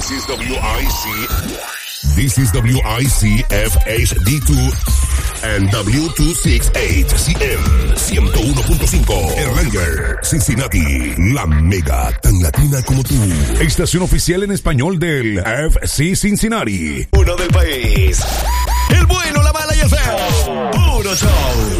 This is WIC. This is WICF-HD2 and W268CM 101.5. Erlanger, Cincinnati, la mega tan latina como tú. Estación oficial en español del FC Cincinnati. Uno del país. El bueno, la mala y el feo. Puro show.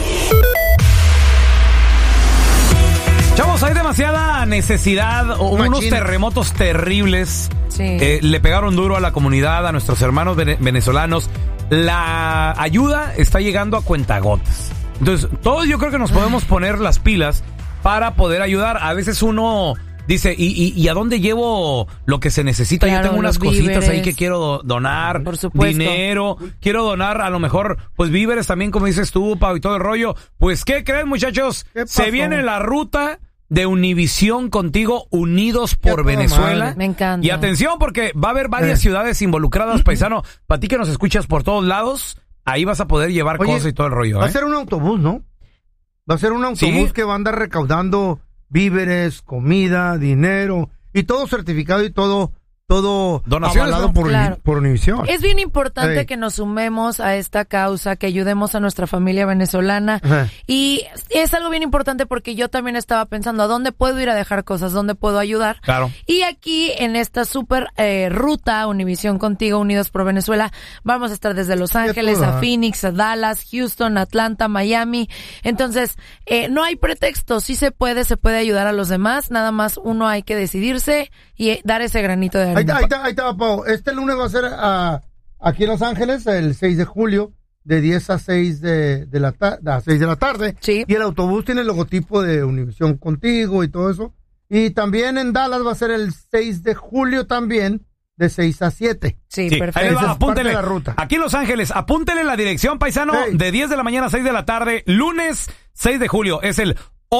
Chavos, hay demasiada necesidad, unos terremotos terribles. Sí. Le pegaron duro a la comunidad, a nuestros hermanos venezolanos. La ayuda está llegando a cuentagotas. Entonces, todos yo creo que nos podemos poner las pilas para poder ayudar. A veces uno dice, ¿y a dónde llevo lo que se necesita? Claro, yo tengo unas cositas víveres, ahí que quiero donar. Por supuesto. Dinero. Quiero donar a lo mejor, pues víveres también, como dices tú, Pau, y todo el rollo. Pues, ¿qué creen, muchachos? Se viene la ruta de Univisión contigo, Unidos por Venezuela. Madre. Me encanta. Y atención, porque va a haber varias ciudades involucradas, paisano. Para ti que nos escuchas por todos lados, ahí vas a poder llevar cosas y todo el rollo. Va a ser un autobús, ¿no? Va a ser un autobús que va a andar recaudando víveres, comida, dinero, y todo certificado y todo donaciones, avalado ¿no? por Univisión. Es bien importante que nos sumemos a esta causa, que ayudemos a nuestra familia venezolana. Ajá. Y es algo bien importante porque yo también estaba pensando, ¿a dónde puedo ir a dejar cosas? ¿Dónde puedo ayudar? Claro. Y aquí, en esta super ruta, Univisión Contigo, Unidos por Venezuela, vamos a estar desde Los Ángeles a Phoenix, a Dallas, Houston, Atlanta, Miami. Entonces, no hay pretexto. Sí se puede ayudar a los demás. Nada más uno hay que decidirse y dar ese granito de arena. Ahí está, Pau. Este lunes va a ser aquí en Los Ángeles, el 6 de julio, de 10 a 6 de la tarde. Sí. Y el autobús tiene el logotipo de Univisión Contigo y todo eso. Y también en Dallas va a ser el 6 de julio también, de 6 a 7. Sí, Ahí perfecto. va, apúntele. la ruta. Aquí en Los Ángeles, apúntele la dirección, paisano, de 10 de la mañana a 6 de la tarde, lunes 6 de julio. Es el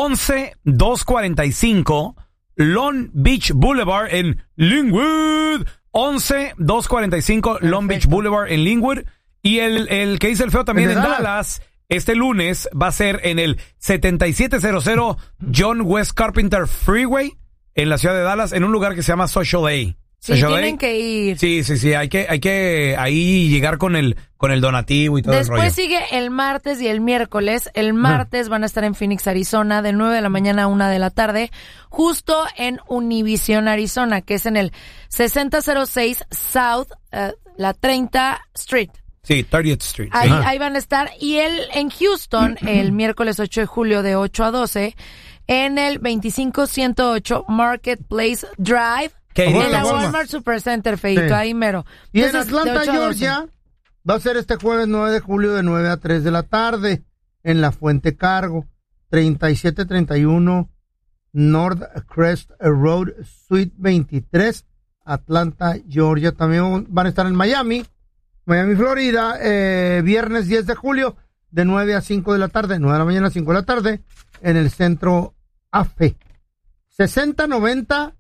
11245 Long Beach Boulevard en Linwood. 11245 Long Beach Boulevard en Linwood. Y el que dice el feo también en Dallas, este lunes va a ser en el 7700 John West Carpenter Freeway en la ciudad de Dallas, en un lugar que se llama Social A. Sí, tienen que ir. Sí, hay que ahí llegar con el donativo y todo el rollo. Después sigue el martes y el miércoles. El martes van a estar en Phoenix, Arizona, de 9 de la mañana a 1 de la tarde, justo en Univision, Arizona, que es en el 6006 South, la 30 Street. Sí, 30th Street. Ahí van a estar. Y en Houston, el miércoles 8 de julio, de 8 a 12, en el 25108 Marketplace Drive, en la Walmart Supercenter, feito, ahí mero. Y Entonces, en Atlanta, Georgia, va a ser este jueves 9 de julio de 9 a 3 de la tarde en la Fuente Cargo, 3731 North Crest Road, Suite 23, Atlanta, Georgia. También van a estar en Miami, Florida, viernes 10 de julio de 9 a 5 de la tarde, 9 de la mañana a 5 de la tarde, en el centro AFE. 6090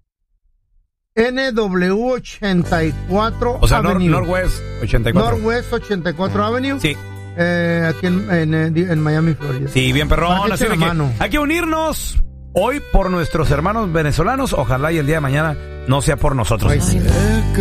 NW84 o sea, Avenue. Northwest 84. Northwest 84 Avenue. Sí. Aquí en Miami, Florida. Sí, bien perrón. Así de que hay que unirnos hoy por nuestros hermanos venezolanos. Ojalá y el día de mañana no sea por nosotros. Ay, sí.